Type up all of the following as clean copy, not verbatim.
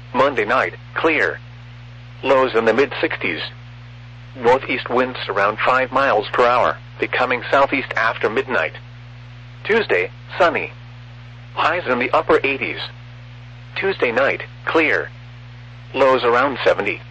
Monday night, clear. Lows in the mid-60s. Northeast winds around 5 miles per hour, becoming southeast after midnight. Tuesday, sunny. Highs in the upper 80s. Tuesday night, clear. Lows around 70.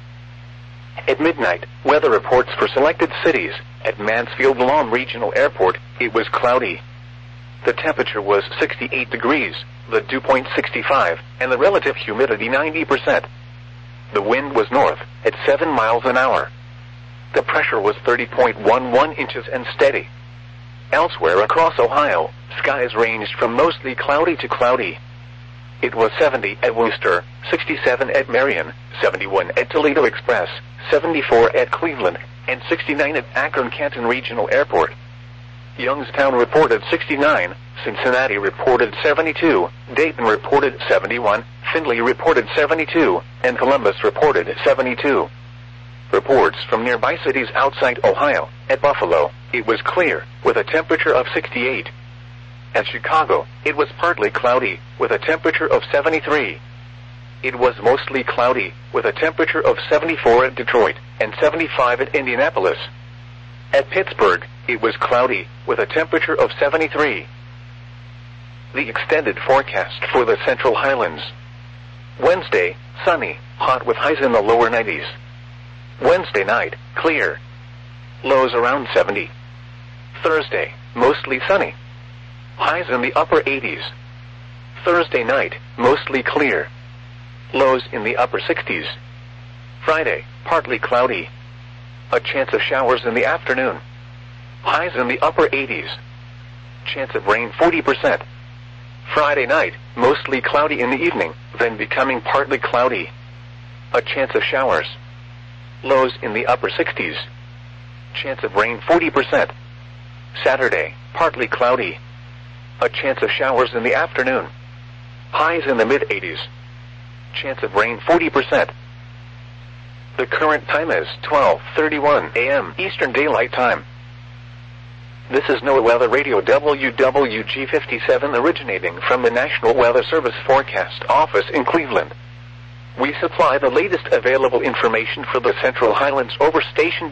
At midnight, weather reports for selected cities. At Mansfield Lawn Regional Airport, it was cloudy. The temperature was 68 degrees, the dew point 65, and the relative humidity 90%. The wind was north, at 7 miles an hour. The pressure was 30.11 inches and steady. Elsewhere across Ohio, skies ranged from mostly cloudy to cloudy. It was 70 at Wooster, 67 at Marion, 71 at Toledo Express, 74 at Cleveland, and 69 at Akron-Canton Regional Airport. Youngstown reported 69, Cincinnati reported 72, Dayton reported 71, Findlay reported 72, and Columbus reported 72. Reports from nearby cities outside Ohio. At Buffalo, it was clear, with a temperature of 68. At Chicago, it was partly cloudy, with a temperature of 73. It was mostly cloudy, with a temperature of 74 at Detroit, and 75 at Indianapolis. At Pittsburgh, it was cloudy, with a temperature of 73. The extended forecast for the Central Highlands. Wednesday, sunny, hot with highs in the lower 90s. Wednesday night, clear. Lows around 70. Thursday, mostly sunny. Highs in the upper 80s. Thursday night, mostly clear. Lows in the upper 60s. Friday, partly cloudy. A chance of showers in the afternoon. Highs in the upper 80s. Chance of rain 40%. Friday night, mostly cloudy in the evening, then becoming partly cloudy. A chance of showers. Lows in the upper 60s. Chance of rain 40%. Saturday, partly cloudy. A chance of showers in the afternoon. Highs in the mid-80s. Chance of rain 40%. The current time is 12:31 a.m. Eastern Daylight Time. This is NOAA Weather Radio WWG57 originating from the National Weather Service Forecast Office in Cleveland. We supply the latest available information for the Central Highlands over station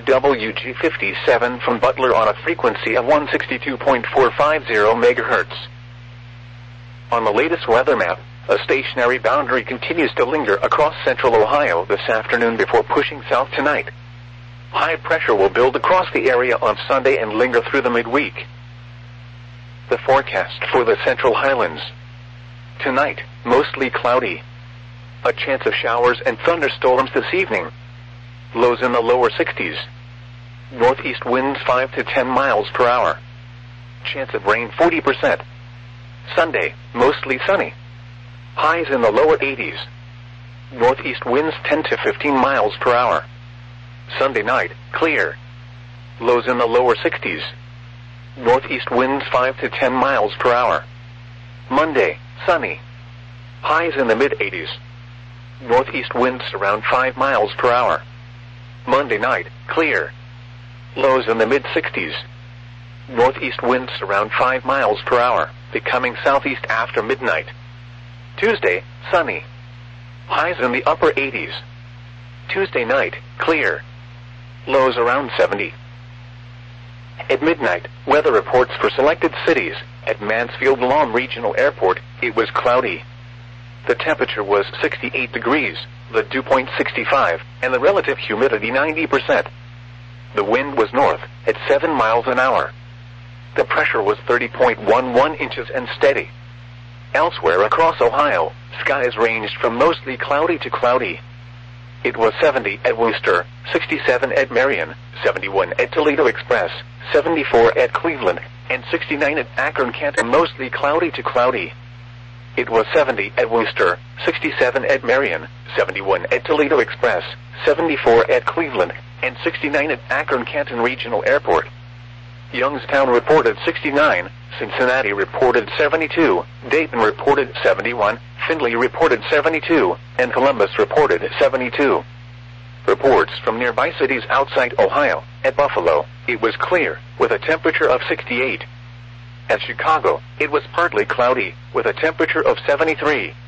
WWG57 from Butler on a frequency of 162.450 MHz. On the latest weather map, a stationary boundary continues to linger across central Ohio this afternoon before pushing south tonight. High pressure will build across the area on Sunday and linger through the midweek. The forecast for the Central Highlands. Tonight, mostly cloudy. A chance of showers and thunderstorms this evening. Lows in the lower 60s. Northeast winds 5 to 10 miles per hour. Chance of rain 40%. Sunday, mostly sunny. Highs in the lower 80s. Northeast winds 10 to 15 miles per hour. Sunday night, clear. Lows in the lower 60s. Northeast winds 5 to 10 miles per hour. Monday, sunny. Highs in the mid-80s. Northeast winds around 5 miles per hour. Monday night, clear. Lows in the mid-60s. Northeast winds around 5 miles per hour, becoming southeast after midnight. Tuesday, sunny. Highs in the upper 80s. Tuesday night, clear. Lows around 70. At midnight, weather reports for selected cities. At Mansfield Lawn Regional Airport, it was cloudy. The temperature was 68 degrees, the dew point 65, and the relative humidity 90%. The wind was north, at 7 miles an hour. The pressure was 30.11 inches and steady. Elsewhere across Ohio, skies ranged from mostly cloudy to cloudy. It was 70 at Wooster, 67 at Marion, 71 at Toledo Express, 74 at Cleveland, and 69 at Akron-Canton, mostly cloudy to cloudy. It was 70 at Wooster, 67 at Marion, 71 at Toledo Express, 74 at Cleveland, and 69 at Akron-Canton Regional Airport. Youngstown reported 69, Cincinnati reported 72, Dayton reported 71, Findlay reported 72, and Columbus reported 72. Reports from nearby cities outside Ohio. At Buffalo, it was clear, with a temperature of 68. At Chicago, it was partly cloudy, with a temperature of 73.